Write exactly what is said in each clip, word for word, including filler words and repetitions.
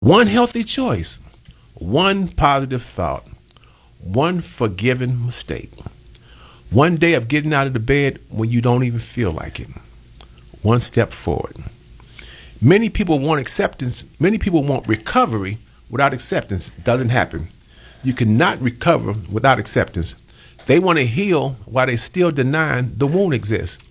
One healthy choice, one positive thought, one forgiven mistake, one day of getting out of the bed when you don't even feel like it, one step forward. Many people want acceptance, many people want recovery without acceptance. It doesn't happen. You cannot recover without acceptance. They want to heal while they still denying the wound exists.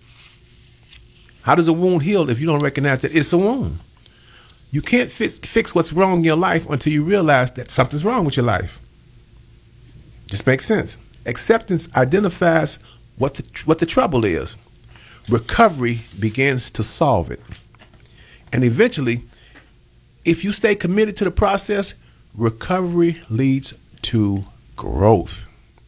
How does a wound heal if you don't recognize that it's a wound? You can't fix, fix what's wrong in your life until you realize that something's wrong with your life. Just makes sense. Acceptance identifies what the, what the trouble is. Recovery begins to solve it. And eventually, if you stay committed to the process, recovery leads to growth.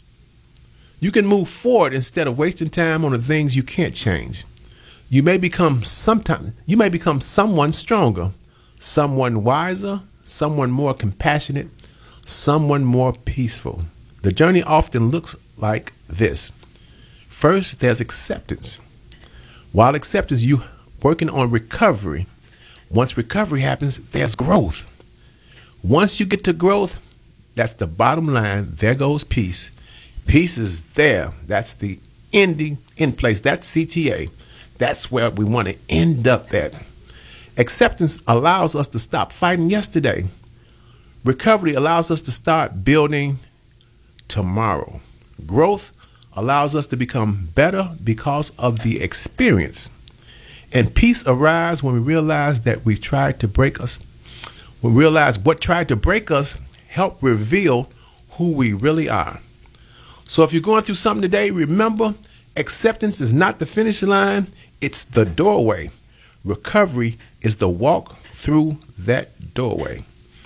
You can move forward instead of wasting time on the things you can't change. You may become sometime, you may become someone stronger, someone wiser, someone more compassionate, someone more peaceful. The journey often looks like this. First, there's acceptance. While acceptance, you working on recovery. Once recovery happens, there's growth. Once you get to growth, that's the bottom line. There goes peace. Peace is there. That's the ending in place. That's C T A. That's where we want to end up at. Acceptance allows us to stop fighting yesterday. Recovery allows us to start building tomorrow. Growth allows us to become better because of the experience. And peace arrives when we realize that we've tried to break us. When we realize what tried to break us helped reveal who we really are. So if you're going through something today, remember, acceptance is not the finish line, it's the doorway. Recovery is the walk through that doorway.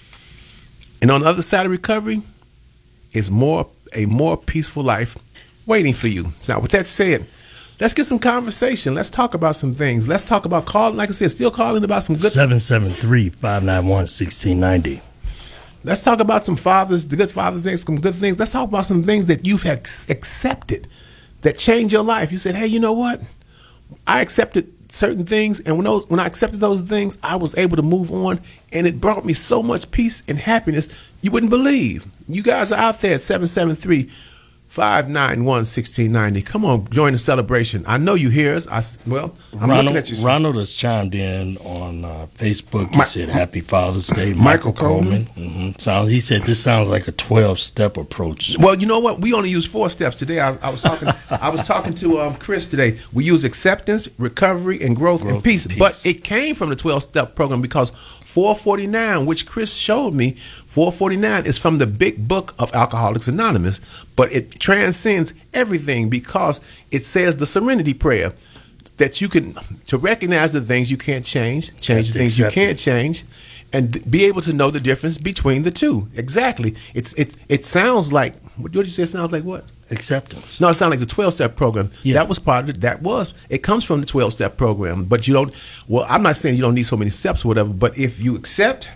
And on the other side of recovery is more a more peaceful life waiting for you. Now, with that said, let's get some conversation. Let's talk about some things. Let's talk about calling, like I said, still calling about some good. seven seven three, five nine one, one six nine zero. Let's talk about some fathers, the good Father's Day, some good things. Let's talk about some things that you've accepted that changed your life. You said, hey, you know what? I accepted certain things, and when those, when I accepted those things, I was able to move on, and it brought me so much peace and happiness you wouldn't believe. You guys are out there at seven seven three, five nine one, one six nine zero. Come on, join the celebration. I know you hear us. I, well, I'm Ronald, looking at you. Ronald has chimed in on uh, Facebook. He My, said, Happy Father's Day. Michael, Michael Coleman. Coleman. Mm-hmm. Sounds, he said, this sounds like a twelve-step approach. Well, you know what? We only use four steps today. I, I was talking I was talking to um, Chris today. We use acceptance, recovery, and growth, growth and, peace. and peace. But it came from the twelve-step program because four forty-nine, which Chris showed me, four forty-nine is from the big book of Alcoholics Anonymous, but it transcends everything because it says the serenity prayer that you can, to recognize the things you can't change, change the things you can't change, and be able to know the difference between the two. Exactly. It's it's it sounds like, what did you say? It sounds like what? Acceptance. No, it sounds like the twelve-step program. Yeah. That was part of it. That was. It comes from the twelve-step program. But you don't, well, I'm not saying you don't need so many steps or whatever, but if you accept,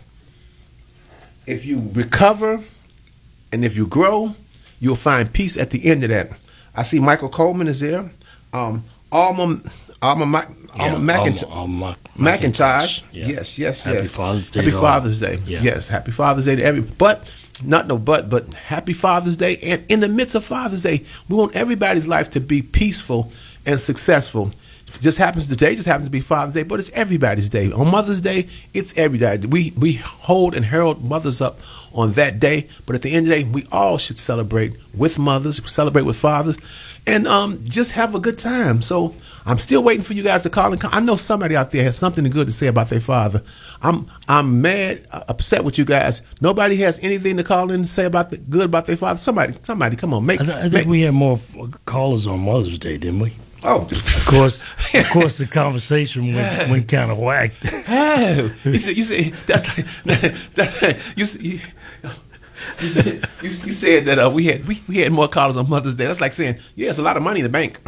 if you recover, and if you grow, you'll find peace at the end of that. I see Michael Coleman is there. Um, Alma, Alma, Alma, Yeah, Alma McIntosh. Alma- Alma McIntosh. Yeah. Yes, yes, Happy yes. Father's Day Happy to all. Father's Day. Yeah. Yes, Happy Father's Day to every. But not no but, but Happy Father's Day. And in the midst of Father's Day, we want everybody's life to be peaceful and successful. It just happens today, just happens to be Father's Day, but it's everybody's day. On Mother's Day, it's every day. We we hold and herald mothers up on that day, but at the end of the day, we all should celebrate with mothers, celebrate with fathers, and um, just have a good time. So I'm still waiting for you guys to call and call. I know somebody out there has something good to say about their father. I'm I'm mad, uh, upset with you guys. Nobody has anything to call in and say about the good about their father. Somebody, somebody, come on, make. I, th- I think make, we had more callers on Mother's Day, didn't we? Oh, of course, of course, the conversation went, went kind of whacked. Oh, you said, you said that's like that, you, you, you, you said that uh, we had we, we had more callers on Mother's Day. That's like saying, yeah, it's a lot of money in the bank.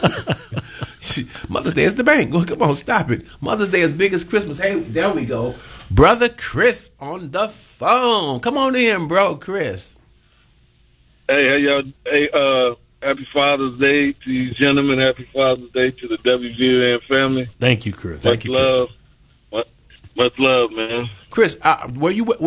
Mother's Day is the bank. Well, come on, stop it. Mother's Day is big as Christmas. Hey, there we go. Brother Chris on the phone. Come on in, bro, Chris. Hey, hey, y'all. Hey, uh, happy Father's Day to you gentlemen. Happy Father's Day to the W V U N family. Thank you, Chris. Much Thank you, love. Chris. Much love, man. Chris, uh, were you